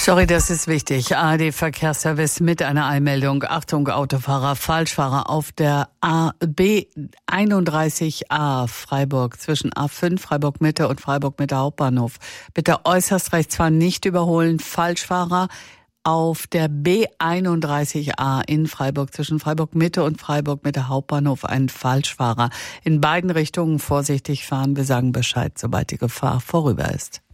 Sorry, das ist wichtig. ARD Verkehrsservice mit einer Eilmeldung. Achtung, Autofahrer, Falschfahrer auf der B31A Freiburg zwischen A5 Freiburg Mitte und Freiburg Mitte Hauptbahnhof. Bitte äußerst rechts fahren, nicht überholen. Falschfahrer auf der B31A in Freiburg zwischen Freiburg Mitte und Freiburg Mitte Hauptbahnhof ein Falschfahrer. In beiden Richtungen vorsichtig fahren. Wir sagen Bescheid, sobald die Gefahr vorüber ist.